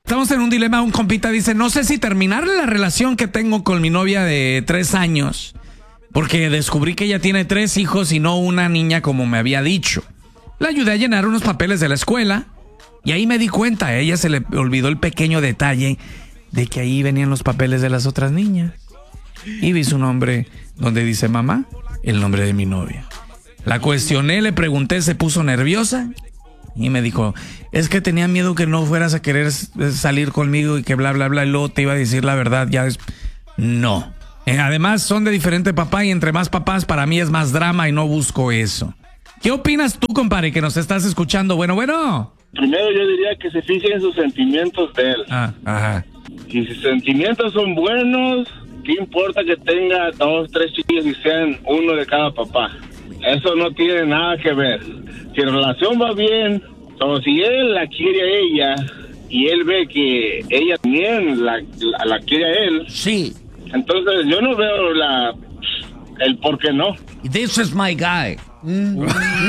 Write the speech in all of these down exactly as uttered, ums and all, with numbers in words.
Estamos en un dilema. Un compita dice, no sé si terminar la relación que tengo con mi novia de tres años, porque descubrí que ella tiene tres hijos y no una niña como me había dicho. Le ayudé a llenar unos papeles de la escuela y ahí me di cuenta, a ella se le olvidó el pequeño detalle de que ahí venían los papeles de las otras niñas. Y vi su nombre donde dice mamá, el nombre de mi novia. La cuestioné, le pregunté, se puso nerviosa y me dijo, es que tenía miedo que no fueras a querer salir conmigo y que bla, bla, bla, y luego te iba a decir la verdad. Ya es... No. Además, son de diferente papá y entre más papás para mí es más drama y no busco eso. ¿Qué opinas tú, compadre, que nos estás escuchando? Bueno, bueno. Primero yo diría que se fijen en sus sentimientos de él. Ah, ajá. Si sus sentimientos son buenos, ¿qué importa que tenga dos, tres chiquillos y sean uno de cada papá? Eso no tiene nada que ver. Si la relación va bien, o si él la quiere a ella y él ve que ella también la, la, la quiere a él, sí. Entonces yo no veo la el por qué no. This is my guy. Mm.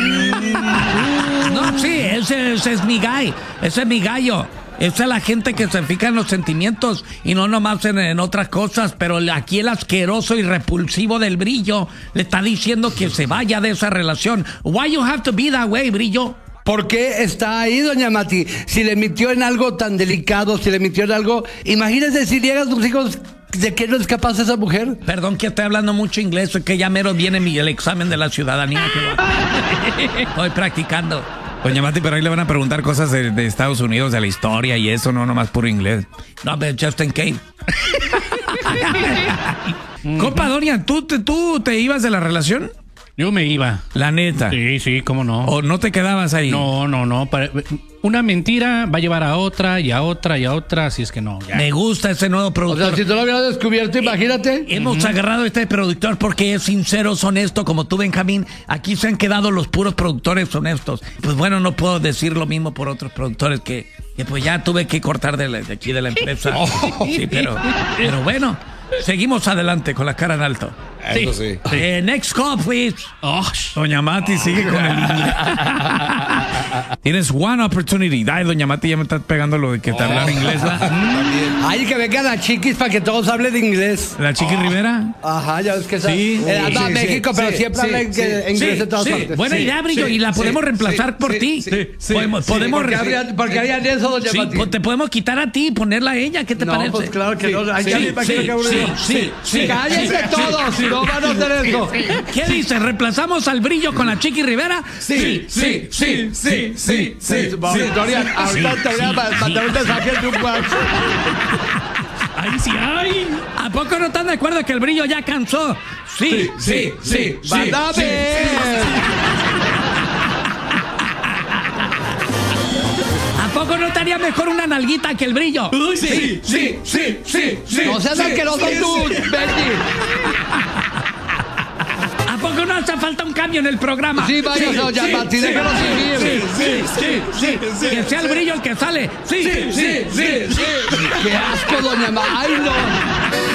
No, sí, ese, ese es mi guy. Ese es mi gallo. Esa es la gente que se fija en los sentimientos y no nomás en, en otras cosas. Pero aquí el asqueroso y repulsivo del Brillo le está diciendo que se vaya de esa relación. Why you have to be that way, Brillo? ¿Por qué está ahí, doña Mati? Si le mintió en algo tan delicado, si le mintió en algo... Imagínese si llegan sus hijos... ¿De qué no es capaz esa mujer? Perdón que estoy hablando mucho inglés, es que ya mero viene mi, el examen de la ciudadanía. Que estoy practicando. Doña Mati, pero ahí le van a preguntar cosas de, de Estados Unidos, de la historia y eso, no nomás puro inglés. No, pero just in case. Compa, Dorian, ¿tú te, ¿tú te ibas de la relación? Yo me iba. La neta. Sí, sí, cómo no. ¿O no te quedabas ahí? No, no, no. Para, una mentira va a llevar a otra y a otra y a otra, así es que no. Ya. Me gusta ese nuevo productor. O sea, si tú lo habías descubierto, imagínate. Eh, hemos uh-huh. agarrado a este productor porque es sincero, es honesto, como tú, Benjamín. Aquí se han quedado los puros productores honestos. Pues bueno, no puedo decir lo mismo por otros productores que, que pues ya tuve que cortar de, la, de aquí de la empresa. Oh. Sí, pero, pero bueno, seguimos adelante con la cara en alto. Eso sí. sí. Eh, next call, please. Oh, Doña Mati sigue con el inglés. Tienes one opportunity. Ay, Doña Mati ya me estás pegando lo de que te oh. hablar inglés. Ay, que vengan las chiquis para que todos hablen de inglés. ¿La Chiqui oh. Rivera? Ajá, ya ves que esa, sí. eh, anda a sí, México, sí, pero sí, siempre sí, hablan sí, inglés sí, en todas sí. partes. Buena sí, idea, Brillo, sí, y la sí, podemos sí, reemplazar sí, por sí, ti. Sí, sí, podemos, sí, podemos porque, habrían, porque harían eso, Doña sí, Mati. Pues te podemos quitar a ti y ponerla a ella. ¿Qué te no, parece? Pues claro que sí, no. Ay, sí, ya sí, me imagino sí, que sí, sí, sí. Cállense todos, si no van a hacer eso. ¿Qué dice? ¿Reemplazamos al Brillo con la Chiqui Rivera? Sí, sí, sí, sí, sí, sí. Dorian, ahorita te voy a mandar un mensaje de un WhatsApp. ¡Ay, sí, ay! ¿A poco no están de acuerdo que el Brillo ya cansó? Sí, sí, sí, sí. ¡Van a ver! ¿A poco no estaría mejor una nalguita que el Brillo? Uy, sí, sí, sí, sí, sí. No seas asqueroso tú, Betty. ¿A poco no hace falta un cambio en el programa? Sí, vaya, sí, Doña sí, Mati, sí, déjalo sí, seguir. Sí, sí, sí, sí, sí. Que sea el Brillo el que sale. Sí, sí, sí, sí, sí. Qué asco, Doña Mati. Ay, no.